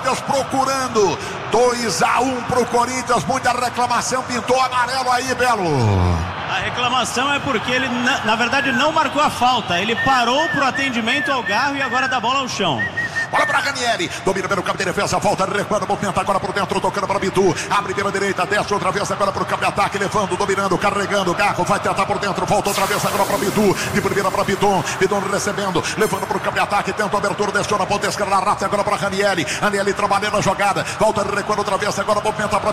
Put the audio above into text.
Corinthians procurando 2-1 pro Corinthians, muita reclamação, pintou amarelo aí, Belo. A reclamação é porque ele, na verdade, não marcou a falta. Ele parou pro atendimento ao Garro e agora dá bola ao chão. Bola para Ranieri, domina pelo campo de defesa, volta, recuando, movimenta agora por dentro, tocando para Bidu, abre pela direita, desce outra vez agora para o campo de ataque, levando, dominando, carregando, Garro vai tentar por dentro, volta outra vez agora para Bidu, de primeira para Bidon recebendo, levando para o campo de ataque, tenta a abertura, deixou na ponta esquerda, rata agora para Ranieri trabalhando a jogada, volta, recuando outra vez agora, movimenta para